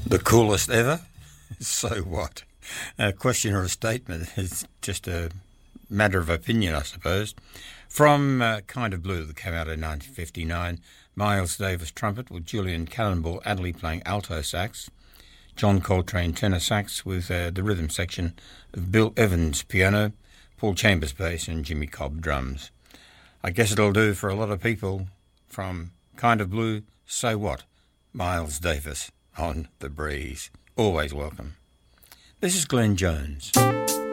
The coolest ever? So what? A question or a statement is just a matter of opinion, I suppose. From Kind of Blue, that came out in 1959, Miles Davis trumpet with Julian Cannonball Adderley playing alto sax, John Coltrane tenor sax with the rhythm section of Bill Evans piano, Paul Chambers bass and Jimmy Cobb drums. I guess it'll do for a lot of people. From Kind of Blue, So What? Miles Davis on The Breeze. Always welcome. This is Glenn Jones.